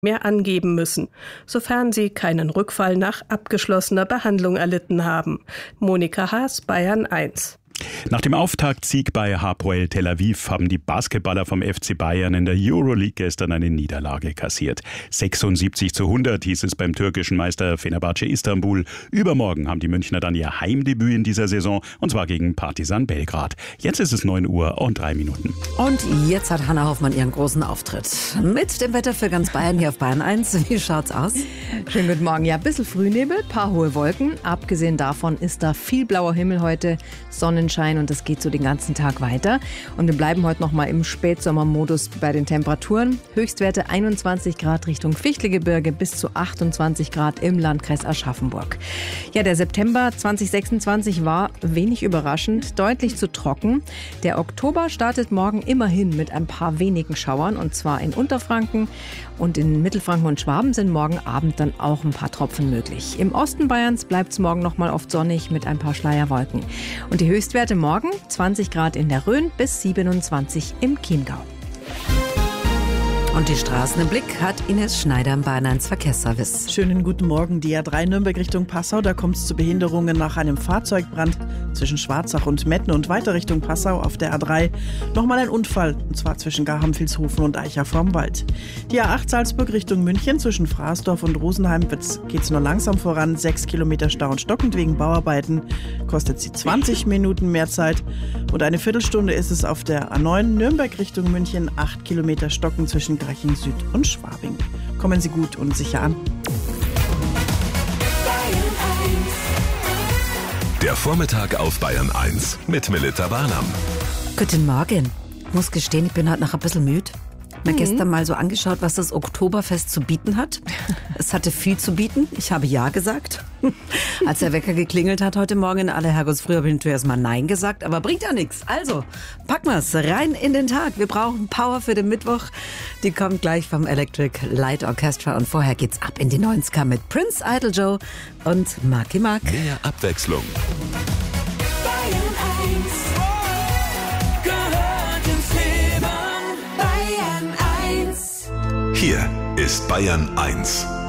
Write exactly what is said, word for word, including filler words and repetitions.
mehr angeben müssen, sofern sie keinen Rückfall nach abgeschlossener Behandlung erlitten haben. Monika Haas, Bayern eins. Nach dem Auftaktsieg bei Hapoel Tel Aviv haben die Basketballer vom F C Bayern in der Euroleague gestern eine Niederlage kassiert. sechsundsiebzig zu hundert hieß es beim türkischen Meister Fenerbahce Istanbul. Übermorgen haben die Münchner dann ihr Heimdebüt in dieser Saison, und zwar gegen Partizan Belgrad. Jetzt ist es neun Uhr und drei Minuten. Und jetzt hat Hanna Hoffmann ihren großen Auftritt. Mit dem Wetter für ganz Bayern hier auf Bayern eins. Wie schaut's aus? Schönen guten Morgen. Ja, ein bisschen Frühnebel, paar hohe Wolken. Abgesehen davon ist da viel blauer Himmel heute, Sonnenschein, und das geht so den ganzen Tag weiter. Und wir bleiben heute noch mal im Spätsommermodus bei den Temperaturen. Höchstwerte einundzwanzig Grad Richtung Fichtelgebirge bis zu achtundzwanzig Grad im Landkreis Aschaffenburg. Ja, der September zweitausendsechsundzwanzig war wenig überraschend, deutlich zu trocken. Der Oktober startet morgen immerhin mit ein paar wenigen Schauern, und zwar in Unterfranken, und in Mittelfranken und Schwaben sind morgen Abend dann auch ein paar Tropfen möglich. Im Osten Bayerns bleibt es morgen noch mal oft sonnig mit ein paar Schleierwolken. Und die Höchstwerte morgen zwanzig Grad in der Rhön bis siebenundzwanzig im Chiemgau. Und die Straßen im Blick hat Ines Schneider im Bayern eins Verkehrsservice. Schönen guten Morgen. Die A drei Nürnberg Richtung Passau, da kommt es zu Behinderungen nach einem Fahrzeugbrand zwischen Schwarzach und Metten, und weiter Richtung Passau auf der A drei. Nochmal ein Unfall, und zwar zwischen Garham-Vilshofen und Eicher vorm Wald. Die A acht Salzburg Richtung München, zwischen Fraßdorf und Rosenheim geht es nur langsam voran. Sechs Kilometer Stau und stockend wegen Bauarbeiten. Kostet sie zwanzig Minuten mehr Zeit. Und eine Viertelstunde ist es auf der A neun Nürnberg Richtung München. Acht Kilometer stocken zwischen Garching Süd und Schwabing. Kommen Sie gut und sicher an. Der Vormittag auf Bayern eins mit Melita Barnam. Guten Morgen. Ich muss gestehen, ich bin heute noch ein bisschen müde. Ich habe mir gestern mal so angeschaut, was das Oktoberfest zu bieten hat. Es hatte viel zu bieten. Ich habe Ja gesagt. Als der Wecker geklingelt hat heute Morgen in aller Herrgottsfrüh, habe ich natürlich erstmal Nein gesagt, aber bringt ja nichts. Also, packen wir's rein in den Tag. Wir brauchen Power für den Mittwoch. Die kommt gleich vom Electric Light Orchestra, und vorher geht's ab in die neunziger mit Prince, Idle Joe und Marky Mark. Mehr Abwechslung. Hier ist Bayern eins.